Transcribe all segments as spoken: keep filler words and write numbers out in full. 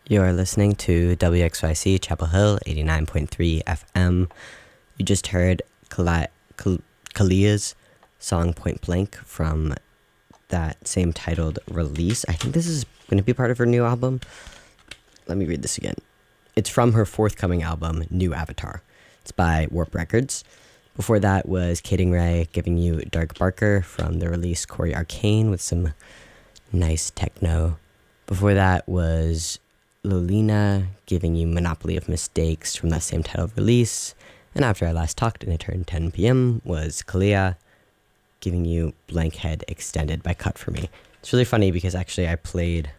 You're listening to W X Y C Chapel Hill eighty-nine point three F M. You just heard Kali- Kal- Kalia's song Point Blank from that same titled release. I think this is going to be part of her new album. Let me read this again. It's from her forthcoming album, New Avatar. It's by Warp Records. Before that was Kading Ray giving you Dark Barker from the release Corey Arcane with some nice techno. Before that was Lolina giving you Monopoly of Mistakes from that same title release. And after I last talked and it turned ten p.m. was Kalia giving you Blank Head Extended by Cut For Me. It's really funny because actually I played...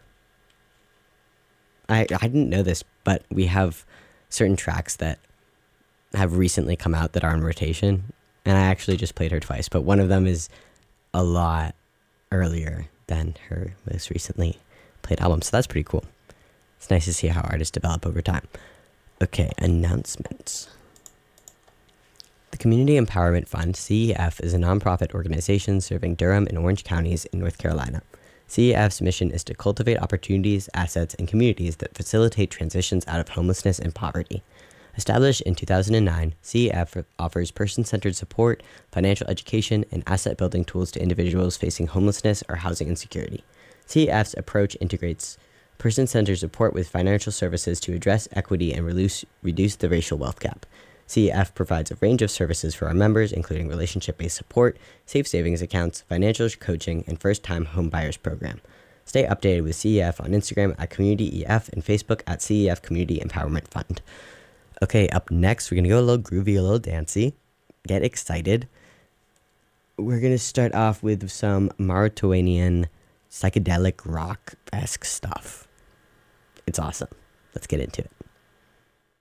I, I didn't know this, but we have certain tracks that have recently come out that are on rotation. And I actually just played her twice, but one of them is a lot earlier than her most recently played album. So that's pretty cool. It's nice to see how artists develop over time. Okay, announcements. The Community Empowerment Fund, C E F, is a nonprofit organization serving Durham and Orange counties in North Carolina. C E F's mission is to cultivate opportunities, assets, and communities that facilitate transitions out of homelessness and poverty. Established in two thousand nine, C E F offers person-centered support, financial education, and asset-building tools to individuals facing homelessness or housing insecurity. C E F's approach integrates person-centered support with financial services to address equity and reduce, reduce the racial wealth gap. C E F provides a range of services for our members, including relationship-based support, safe savings accounts, financial coaching, and first-time home buyers program. Stay updated with C E F on Instagram at Community E F and Facebook at C E F Community Empowerment Fund. Okay, up next, we're going to go a little groovy, a little dancey. Get excited. We're going to start off with some Mauritanian psychedelic rock-esque stuff. It's awesome. Let's get into it.